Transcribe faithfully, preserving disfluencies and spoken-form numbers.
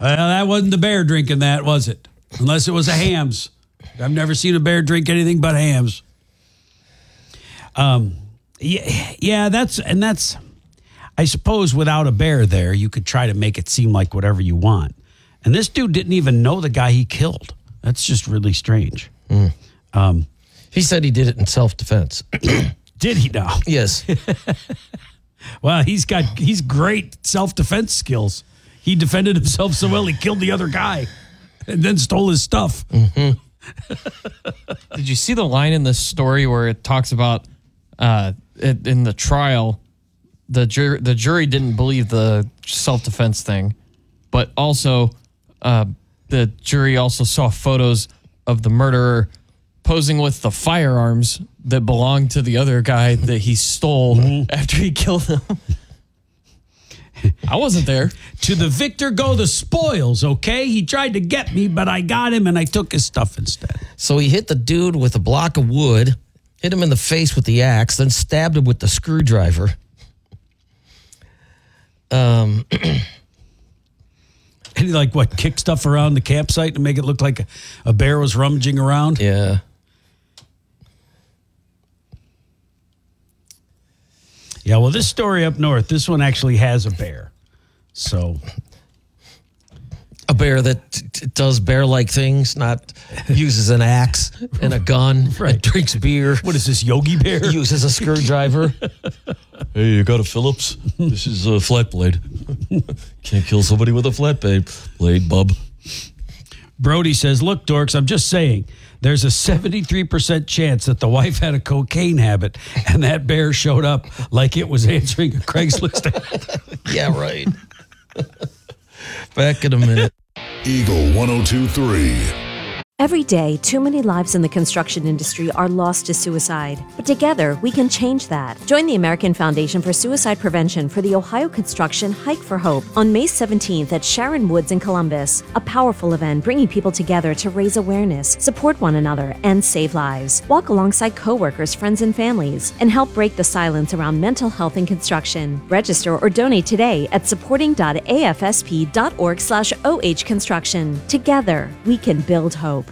Well, that wasn't the bear drinking that, was it? Unless it was a Hamm's. I've never seen a bear drink anything but Hamm's. Um, yeah, yeah, that's, and that's, I suppose without a bear there, you could try to make it seem like whatever you want. And this dude didn't even know the guy he killed. That's just really strange. Mm. Um, he said he did it in self-defense. Did he now? Yes. Well, he's got, he's great self-defense skills. He defended himself so well, he killed the other guy and then stole his stuff. Mm-hmm. Did you see the line in this story where it talks about uh, it, in the trial, the jury, the jury didn't believe the self-defense thing, but also uh, the jury also saw photos of the murderer posing with the firearms that belonged to the other guy that he stole mm-hmm. after he killed him. I wasn't there. To the victor go the spoils, okay? He tried to get me, but I got him and I took his stuff instead. So he hit the dude with a block of wood, hit him in the face with the axe, then stabbed him with the screwdriver. Um, and he like what, kick stuff around the campsite to make it look like a, a bear was rummaging around? Yeah. Yeah, well, this story up north, this one actually has a bear. So. A bear that t- t- does bear-like things, not uses an axe and a gun right. and drinks beer. What is this, Yogi Bear? Uses a screwdriver. Hey, you got a Phillips? This is a flat blade. Can't kill somebody with a flat blade, blade, bub. Brody says, look, dorks, I'm just saying, there's a seventy-three percent chance that the wife had a cocaine habit and that bear showed up like it was answering a Craigslist ad. Yeah, right. Back in a minute. Eagle one oh two three. Every day, too many lives in the construction industry are lost to suicide. But together, we can change that. Join the American Foundation for Suicide Prevention for the Ohio Construction Hike for Hope on May seventeenth at Sharon Woods in Columbus. A powerful event bringing people together to raise awareness, support one another, and save lives. Walk alongside coworkers, friends, and families, and help break the silence around mental health in construction. Register or donate today at supporting.afsp.org slash OH construction. Together, we can build hope.